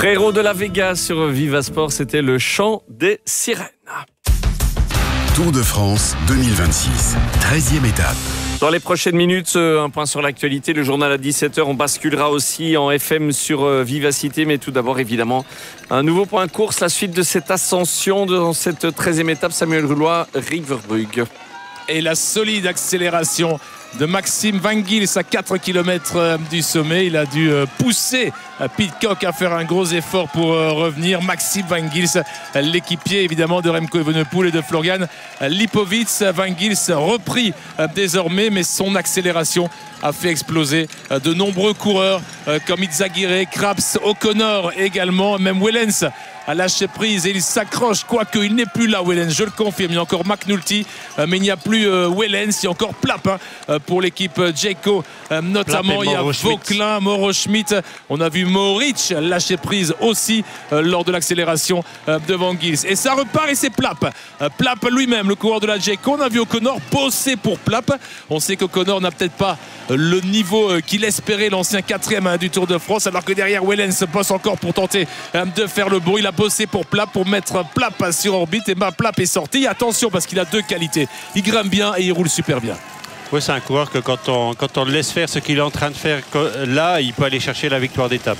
Frérot de la Vega sur Viva Sport, c'était le chant des sirènes. Tour de France 2026, 13e étape. Dans les prochaines minutes, un point sur l'actualité. Le journal à 17h, on basculera aussi en FM sur Vivacité. Mais tout d'abord, évidemment, un nouveau point course. La suite de cette ascension dans cette 13e étape, Samuel Rulois, Riverbrugge. Et la solide accélération de Maxime Van Gils à 4 km du sommet. Il a dû pousser Pidcock à faire un gros effort pour revenir. Maxime Van Gils, l'équipier évidemment de Remco Evenepoel et de Florian Lipovitz. Van Gils repris désormais, mais son accélération a fait exploser de nombreux coureurs comme Izagirre, Krabs, O'Connor également, même Wellens a lâché prise et il s'accroche, quoique il n'est plus là Wellens, je le confirme. Il y a encore McNulty, mais il n'y a plus Wellens. Il y a encore Plapp pour l'équipe Jayco, notamment il y a Vauquelin, Mauro Schmidt. On a vu Mohoric lâcher prise aussi lors de l'accélération de Van Gils. Et ça repart et c'est Plapp lui-même, le coureur de la Jayco. On a vu O'Connor bosser pour Plapp. On sait qu'O'Connor n'a peut-être pas le niveau qu'il espérait, l'ancien 4e du Tour de France, alors que derrière Wellens bosse encore pour tenter de faire le bon. Il a bossé pour Plapp, pour mettre Plapp sur orbite, et Plapp est sorti. Attention, parce qu'il a deux qualités, il grimpe bien et il roule super bien. Oui, c'est un coureur que quand on le laisse faire ce qu'il est en train de faire là, il peut aller chercher la victoire d'étape.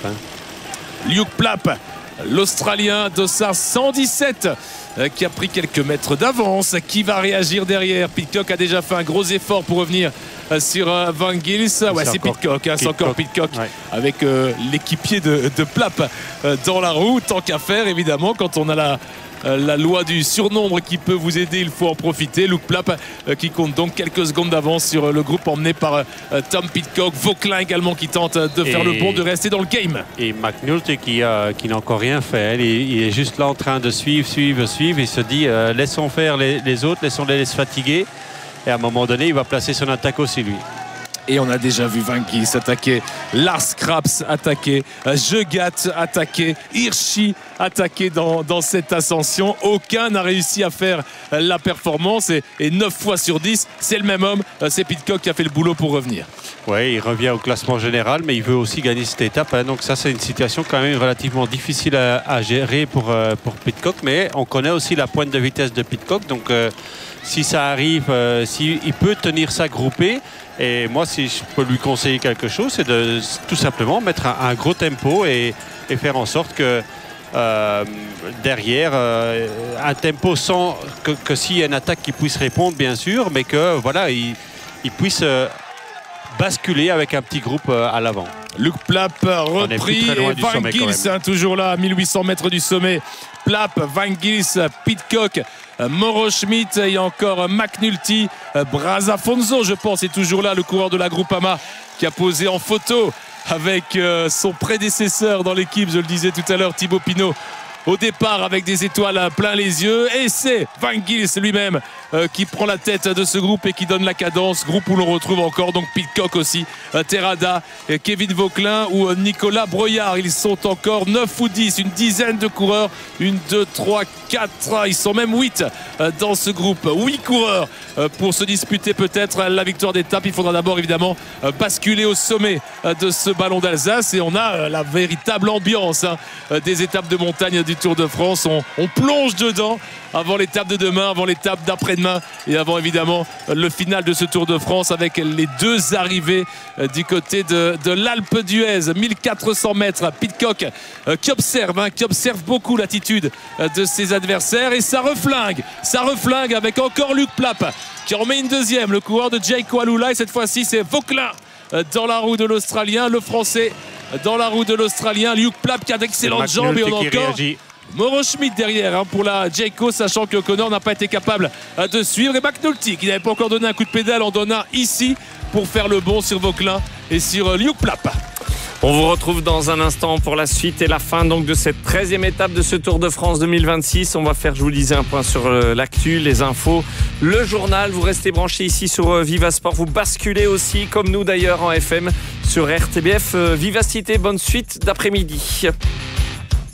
Luke Plapp, l'Australien, dossard 117, qui a pris quelques mètres d'avance, qui va réagir derrière. Pidcock a déjà fait un gros effort pour revenir sur Van Gils. Ouais, c'est Pidcock, c'est encore Pidcock, ouais. Avec l'équipier de Plapp dans la roue. Tant qu'à faire, évidemment, quand on a la loi du surnombre qui peut vous aider, il faut en profiter. Luke Plapp qui compte donc quelques secondes d'avance sur le groupe emmené par Tom Pidcock. Vauquelin également qui tente de faire le bon, de rester dans le game. Et McNulty qui n'a encore rien fait. Il est juste là en train de suivre. Il se dit laissons faire les autres, laissons-les fatiguer. Et à un moment donné, il va placer son attaque aussi, lui. Et on a déjà vu Van Gils attaquer, Lars Krabs attaquer, Jegat attaquer, Hirschi attaquer dans cette ascension. Aucun n'a réussi à faire la performance et 9 fois sur 10, c'est le même homme, c'est Pidcock qui a fait le boulot pour revenir. Oui, il revient au classement général, mais il veut aussi gagner cette étape. Donc ça, c'est une situation quand même relativement difficile à gérer pour Pidcock, mais on connaît aussi la pointe de vitesse de Pidcock. Donc si ça arrive, s'il peut tenir ça groupé. Et moi, si je peux lui conseiller quelque chose, c'est de tout simplement mettre un gros tempo et faire en sorte que derrière, un tempo sans que s'il y a une attaque qui puisse répondre, bien sûr, mais que voilà, il puisse basculer avec un petit groupe à l'avant. Luke Plapp repris et Van Gils toujours là à 1800 mètres du sommet. Plapp, Van Gils, Pidcock, Mauro Schmidt, il y a encore McNulty, Brazafonso je pense est toujours là, le coureur de la Groupama qui a posé en photo avec son prédécesseur dans l'équipe, je le disais tout à l'heure, Thibaut Pinot. Au départ avec des étoiles plein les yeux, et c'est Van Gils lui-même qui prend la tête de ce groupe et qui donne la cadence, groupe où l'on retrouve encore donc Pidcock aussi, Terrada, Kevin Vauquelin ou Nicolas Broyard. Ils sont encore 9 ou 10, une dizaine de coureurs, 1, 2, 3, 4, ils sont même 8 dans ce groupe, 8 coureurs pour se disputer peut-être la victoire d'étape. Il faudra d'abord évidemment basculer au sommet de ce ballon d'Alsace et on a la véritable ambiance des étapes de montagne du Tour de France. On plonge dedans avant l'étape de demain, avant l'étape d'après-demain et avant évidemment le final de ce Tour de France avec les deux arrivées du côté de l'Alpe d'Huez, 1400 mètres. Pidcock qui observe beaucoup l'attitude de ses adversaires et ça reflingue avec encore Luke Plapp qui en met une deuxième, le coureur de Jayco Alula, et cette fois-ci c'est Vauquelin dans la roue de l'Australien, le Français dans la roue de l'Australien, Luke Plapp qui a d'excellentes jambes et on a encore Mauro Schmidt derrière pour la Jayco, sachant que O'Connor n'a pas été capable de suivre, et McNulty qui n'avait pas encore donné un coup de pédale en donne un ici pour faire le bon sur Vauquelin et sur Luke Plapp. On vous retrouve dans un instant pour la suite et la fin donc de cette 13e étape de ce Tour de France 2026. On va faire, je vous le disais, un point sur l'actu, les infos, le journal. Vous restez branchés ici sur Viva Sport. Vous basculez aussi, comme nous d'ailleurs, en FM sur RTBF Vivacité. Bonne suite d'après-midi.